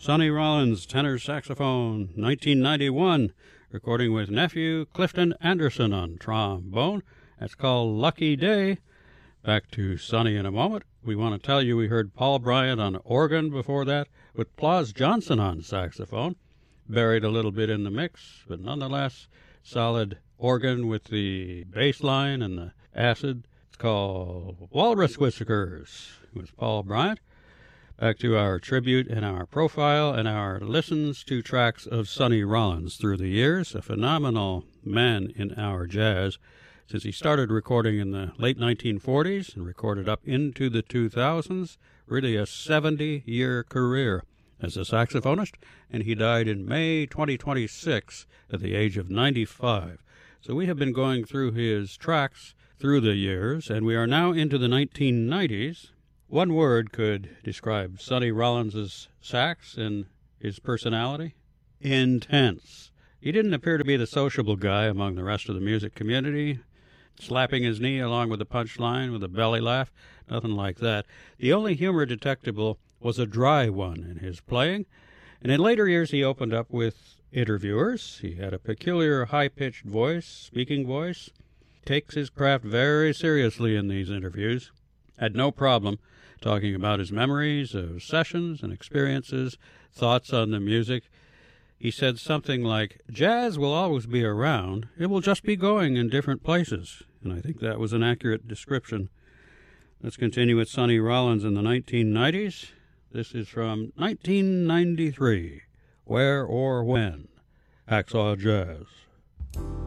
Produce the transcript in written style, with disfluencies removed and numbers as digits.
Sonny Rollins, tenor saxophone, 1991, recording with nephew Clifton Anderson on trombone. That's called Lucky Day. Back to Sonny in a moment. We want to tell you we heard Paul Bryant on organ before that, with Plas Johnson on saxophone. Buried a little bit in the mix, but nonetheless, solid organ with the bass line and the acid. It's called Walrus Whiskers with Paul Bryant. Back to our tribute and our profile and our listens to tracks of Sonny Rollins through the years, a phenomenal man in our jazz. Since he started recording in the late 1940s and recorded up into the 2000s, really a 70-year career as a saxophonist, and he died in May 2026 at the age of 95. So we have been going through his tracks through the years, and we are now into the 1990s. One word could describe Sonny Rollins' sax and his personality: intense. He didn't appear to be the sociable guy among the rest of the music community, slapping his knee along with the punchline with a belly laugh, nothing like that. The only humor detectable was a dry one in his playing, and in later years he opened up with interviewers. He had a peculiar high-pitched voice, speaking voice, takes his craft very seriously in these interviews, had no problem talking about his memories of sessions and experiences, thoughts on the music. He said something like, "Jazz will always be around. It will just be going in different places." And I think that was an accurate description. Let's continue with Sonny Rollins in the 1990s. This is from 1993, Where or When, Hacksaw Jazz.